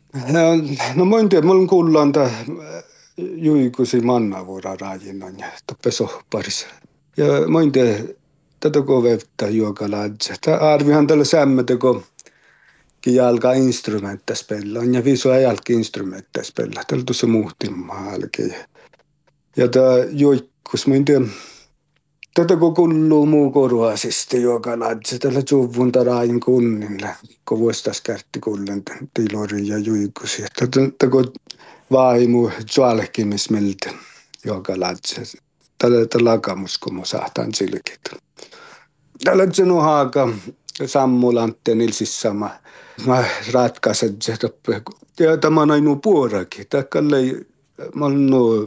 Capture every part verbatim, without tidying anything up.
No mä en tiedä, mulla on kuullaan tää juikusi mannavuora raajinnan ja toppeso parissa. Ja mä en tiedä, tätä kun vettä juokaladze. Tää arvihan tällä sämmätä, kun jalka instrumentta spella. Ja visu jalka instrumentta spella. Tällä tuossa muhtimmaa alkeen. Ja tää juikus, mä en tiedä, tätä kun kulluu muu korvaasisti juokaladze. Tällä juvun taraajin kunnilla. Kun vuostas kärtti kullen tilori ja juikusi. Tätä kun vaimu jualkimismeltä juokaladze. Tällä lakamus, kun mä sahtaan silkit. Tällä on haaka sammulantte nilsis sama. Mä ratkaisin se toppe. Ja tämä on ainoa puorakin. Tällä mä olen nuo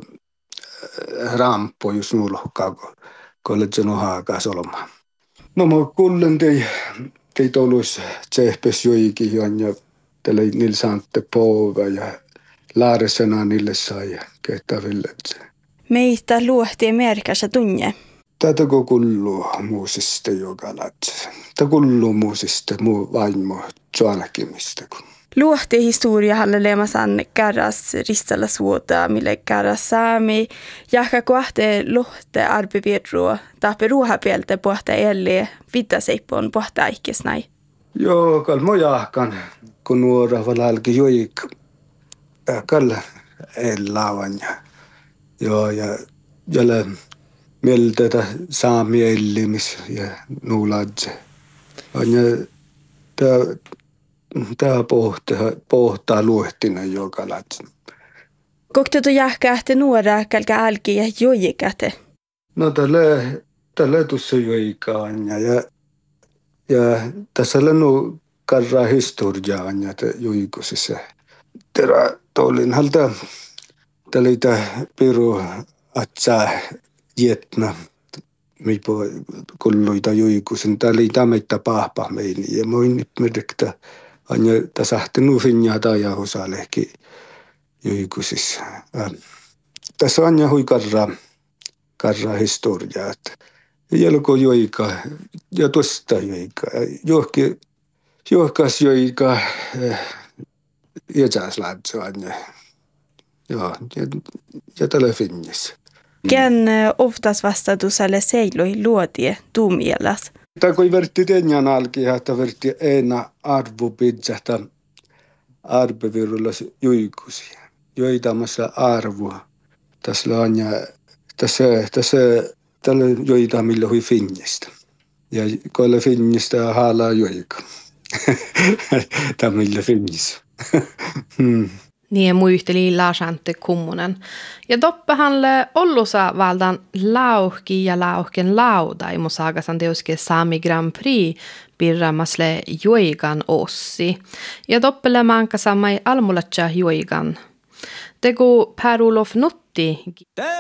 rampo, jos nuulohkaa, kun olet sen haaka solma. No mä kuulen tei, tei tolus tsehpes joikin ja tällä niillä saatte poova ja laaresena niille sai kehtäville. Meitä luohti merkässä tunne. Tätä kun kulluu muusista juokaladze. Tätä kulluu muusista muu vaimo jualkimista. Luohti historiahalle leemasan käras ristalla suota, mille käras saami. Jahka kohte lohte arpivirrua, tahpe ruohapieltä pohta elle, vittaseippoon pohta aikesnai. Joo, kalmo jahkan, kun nuora valalki joik. Kalla ellaavan ja joo, ja jälle mieltä saami ellimis ja nuuladze. Ja tää Tää pohtaa, pohtaa luehtinen juokaladze. Koktetu jahkahte nuora kalka alki ja joikäte? No tällä, tällä tuossa joikaan ja, ja tässä on nu karra historiaan ja joikusissa. Terä tollin halta tällä piru atsaa jetna. Mipo kulluita joikusen. Täällä ei tämättä pahpa meini ja moin merkitä. Anja tasahti nuufinja tai osallekin joikusissa. Tässä on hui karra, karra historiaa. Jalko joika ja tuosta joika. Johki, johkas joika jäsäslätsä anja. Joo, ja, ja tällä finnissä. Ken oftas vastatuselle seiloi luotie tuumielas? Tämä kun vertti tenjan alki, että vertti ena arvopitsahta arpevirulla juikusi. Joitamassa arvoa. Tässä on ja tässä, tässä tällä joita millä hui finnistä. Ja kun finnistä haalaa joika. Tämä millä finnistä. hmm. Niin muisteli Laasante kummunen. Ja toppahanle ollusa valdan lauhki ja lauhken lauda i musaagasan teuske Sami Grand Prix pirramasle joigan ossi. Ja toppele manka samai almulatsa joigan. Tegu Per-Olof Nutti.